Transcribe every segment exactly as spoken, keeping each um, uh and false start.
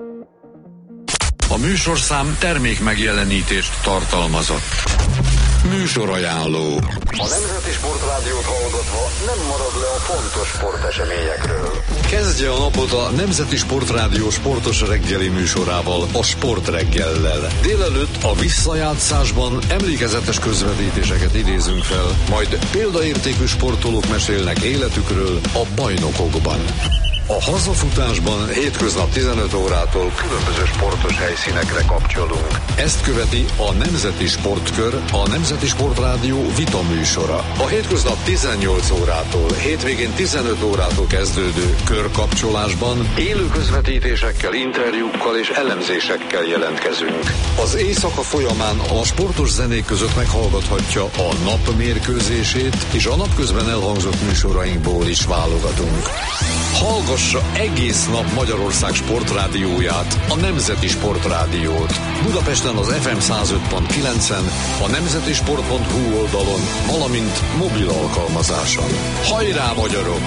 A műsorszám termék megjelenítést tartalmazott. Műsorajánló. A Nemzeti Sportrádiót hallgatva nem marad le a fontos sporteseményekről. Kezdje a napot a Nemzeti Sportrádió sportos reggeli műsorával, a Sportreggellel. Délelőtt a visszajátszásban emlékezetes közvetítéseket idézünk fel, majd példaértékű sportolók mesélnek életükről a bajnokokban. A hazafutásban hétköznap tizenöt órától különböző sportos helyszínekre kapcsolunk. Ezt követi a Nemzeti Sportkör, a Nemzeti Sportrádió vita műsora. A hétköznap tizennyolc órától, hétvégén tizenöt órától kezdődő körkapcsolásban élő közvetítésekkel, interjúkkal és elemzésekkel jelentkezünk. Az éjszaka folyamán a sportos zenék között meghallgathatja a nap mérkőzését, és a napközben elhangzott műsorainkból is válogatunk. Hallgassa egész nap Magyarország sportrádióját, a Nemzeti Sportrádiót. Budapesten az ef em száz öt pont kilencen, a nemzetisport pont hu oldalon, valamint mobil alkalmazáson. Hajrá, magyarok!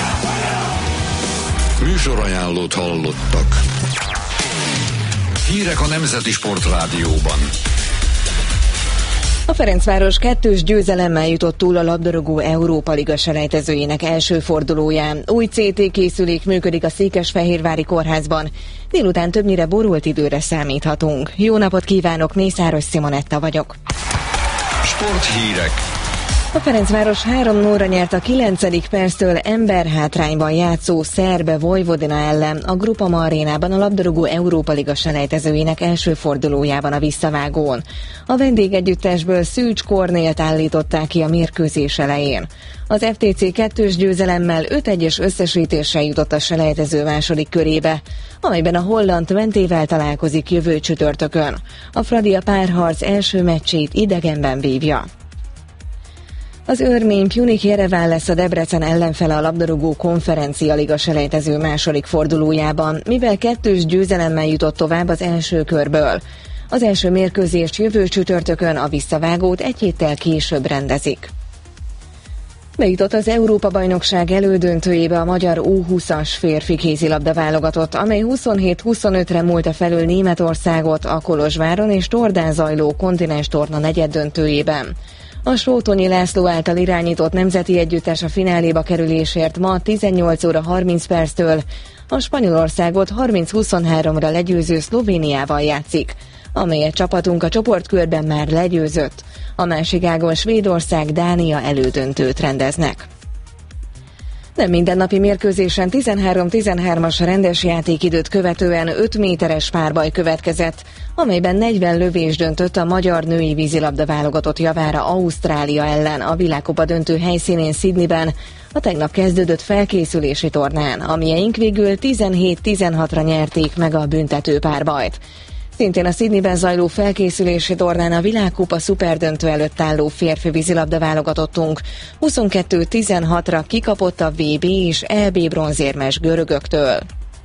Műsorajánlót hallottak. Hírek a Nemzeti Sportrádióban. A Ferencváros kettős győzelemmel jutott túl a labdarúgó Európa Liga selejtezőjének első fordulóján. Új cé té készülék működik a Székesfehérvári kórházban. Délután többnyire borult időre számíthatunk. Jó napot kívánok, Mészáros Simonetta vagyok. Sporthírek. A Ferencváros három nullra nyert a kilencedik perctől emberhátrányban játszó Szerbe Vojvodina ellen a Groupama arénában a labdarúgó Európa Liga selejtezőjének első fordulójában a visszavágón. A vendégegyüttesből Szűcs Kornélt állították ki a mérkőzés elején. Az ef té cé kettős győzelemmel öt egyes összesítéssel jutott a selejtező második körébe, amelyben a holland Twentével találkozik jövő csütörtökön. A Fradi a párharc első meccsét idegenben vívja. Az örmény Pjunik Jereván lesz a Debrecen ellenfele a labdarúgó Konferencia Liga selejtező második fordulójában, mivel kettős győzelemmel jutott tovább az első körből. Az első mérkőzést jövő csütörtökön, a visszavágót egy héttel később rendezik. Bejutott az Európa-bajnokság elődöntőjébe a magyar U húszas férfi kézilabda válogatott, amely huszonhét huszonötre múlta felül Németországot a Kolozsváron és Tordán zajló kontinens torna negyeddöntőjében. A Sótonyi László által irányított nemzeti együttes a fináléba kerülésért ma tizennyolc óra harminc perctől a Spanyolországot harminc huszonháromra legyőző Szlovéniával játszik, amelyet csapatunk a csoportkörben már legyőzött. A másik ágon Svédország, Dánia elődöntőt rendeznek. Nem mindennapi mérkőzésen tizenhárom tizenhármas rendes játékidőt követően öt méteres párbaj következett, amelyben negyven lövés döntött a magyar női vízilabda válogatott javára Ausztrália ellen a világkupa döntő helyszínén Sydneyben a tegnap kezdődött felkészülési tornán, amilyeink végül tizenhét tizenhatra nyerték meg a büntető párbajt. Szintén a Sydneyben zajló felkészülési tornán a világkupa szuperdöntő előtt álló férfi vízilabda válogatottunk huszonkettő tizenhatra kikapott a vé bé és é bé bronzérmes görögöktől.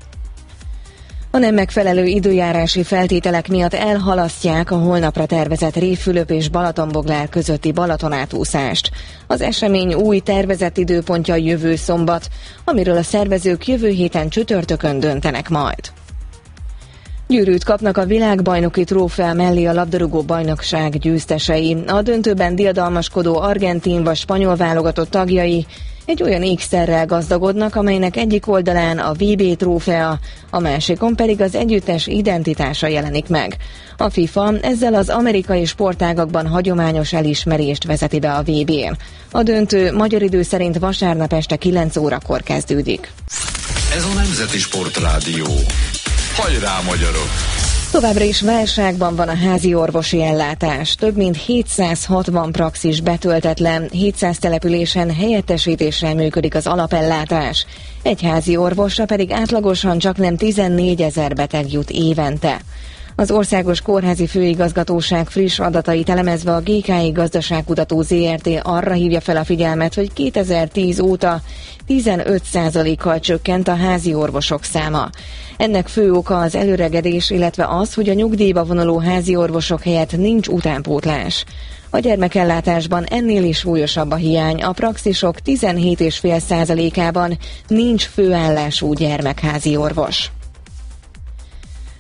A nem megfelelő időjárási feltételek miatt elhalasztják a holnapra tervezett Révfülöp és Balatonboglár közötti Balatonátúszást. Az esemény új tervezett időpontja jövő szombat, amiről a szervezők jövő héten csütörtökön döntenek majd. Gyűrűt kapnak a világbajnoki trófea mellé a labdarúgó bajnokság győztesei. A döntőben diadalmaskodó argentin vagy spanyol válogatott tagjai egy olyan ékszerrel gazdagodnak, amelynek egyik oldalán a vé bé trófea, a másikon pedig az együttes identitása jelenik meg. A FIFA ezzel az amerikai sportágakban hagyományos elismerést vezeti be a vé bén. A döntő magyar idő szerint vasárnap este kilenc órakor kezdődik. Ez a Nemzeti Sportrádió. Hajrá, magyarok! Továbbra is válságban van a házi orvosi ellátás. Több mint hétszázhatvan praxis betöltetlen, hétszáz településen helyettesítéssel működik az alapellátás. Egy házi orvosra pedig átlagosan csaknem tizennégyezer beteg jut évente. Az Országos Kórházi Főigazgatóság friss adatait elemezve a gé ká i Gazdaságkutató zé er té arra hívja fel a figyelmet, hogy kétezer-tíz óta tizenöt százalékkal csökkent a házi orvosok száma. Ennek fő oka az előregedés, illetve az, hogy a nyugdíjba vonuló házi orvosok helyett nincs utánpótlás. A gyermekellátásban ennél is súlyosabb a hiány, a praxisok tizenhét egész öt százalékában nincs főállású gyermekházi orvos.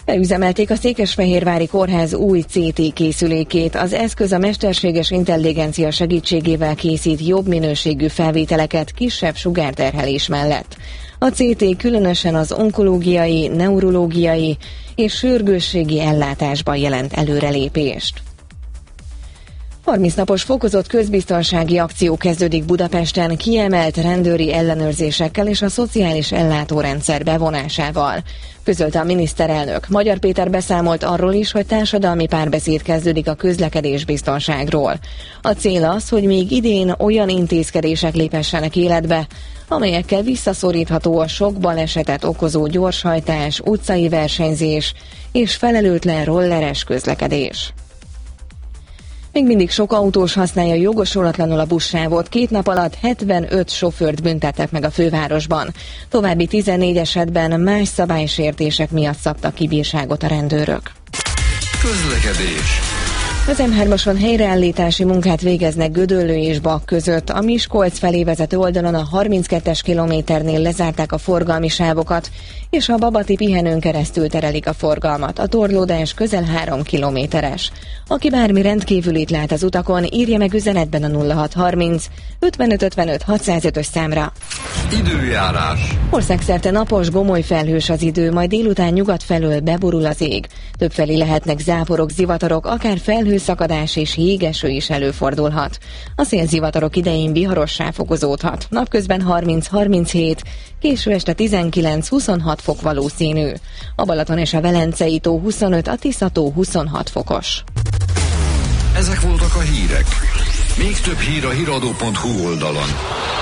Beüzemelték a Székesfehérvári Kórház új cé té készülékét. Az eszköz a mesterséges intelligencia segítségével készít jobb minőségű felvételeket kisebb sugárterhelés mellett. A cé té különösen az onkológiai, neurológiai és sürgősségi ellátásban jelent előrelépést. harminc napos fokozott közbiztonsági akció kezdődik Budapesten kiemelt rendőri ellenőrzésekkel és a szociális ellátórendszer bevonásával, közölte a miniszterelnök. Magyar Péter beszámolt arról is, hogy társadalmi párbeszéd kezdődik a közlekedésbiztonságról. A cél az, hogy még idén olyan intézkedések lépessenek életbe, amelyekkel visszaszorítható a sok balesetet okozó gyorshajtás, utcai versenyzés és felelőtlen rolleres közlekedés. Még mindig sok autós használja jogosulatlanul a buszsávot. Két nap alatt hetvenöt sofőrt büntettek meg a fővárosban. További tizennégy esetben más szabálysértések miatt szabtak ki bírságot a rendőrök. Közlekedés. Az em hármason helyreállítási munkát végeznek Gödöllő és Bak között. A Miskolc felé vezető oldalon a harminckettes kilométernél lezárták a forgalmi sávokat, és a Babati pihenőn keresztül terelik a forgalmat. A torlódás közel három kilométeres. Aki bármi rendkívülit lát az utakon, írja meg üzenetben a nulla hat harminc ötvenöt ötvenöt hatszázötös számra. Időjárás. Országszerte napos, gomoly felhős az idő, majd délután nyugat felől beborul az ég. Többfelé lehetnek záporok, zivatarok, akár felhőszakadás és jégeső is előfordulhat. A szélzivatarok idején viharossá fokozódhat. Napközben harminc-harminchét, késő este tizenkilenc-huszonhat fok valószínű. A Balaton és a Velencei tó huszonöt, a Tisza tó huszonhat fokos. Ezek voltak a hírek. Még több hír a híradó pont hu oldalon.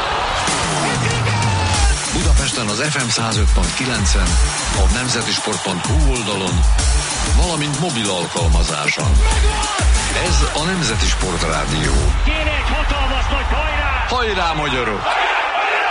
Budapesten az ef em száz öt pont kilencen, a nemzetisport pont hu oldalon, valamint mobil alkalmazáson. Ez a Nemzeti Sport Rádió. Kéne egy hatalmas nagy hajrá! Hajrá, magyarok!